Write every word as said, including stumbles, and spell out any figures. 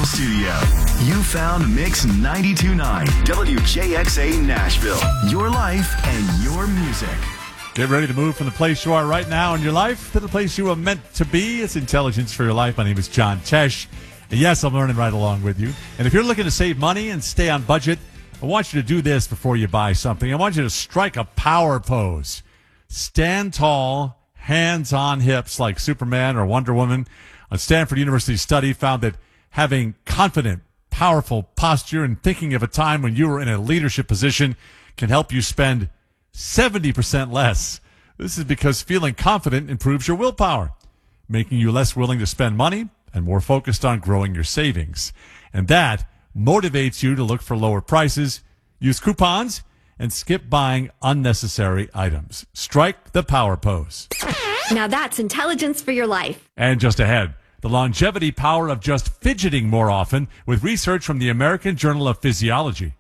studio. You found Mix ninety-two point nine W J X A Nashville. Your life and your music. Get ready to move from the place you are right now in your life to the place you were meant to be. It's Intelligence for Your Life. My name is John Tesh. And yes, I'm learning right along with you. And if you're looking to save money and stay on budget, I want you to do this before you buy something. I want you to strike a power pose. Stand tall, hands on hips like Superman or Wonder Woman. A Stanford University study found that having confident, powerful posture and thinking of a time when you were in a leadership position can help you spend seventy percent less. This is because feeling confident improves your willpower, making you less willing to spend money and more focused on growing your savings. And that motivates you to look for lower prices, use coupons, and skip buying unnecessary items. Strike the power pose. Now that's intelligence for your life. And just ahead, the longevity power of just fidgeting more often with research from the American Journal of Physiology.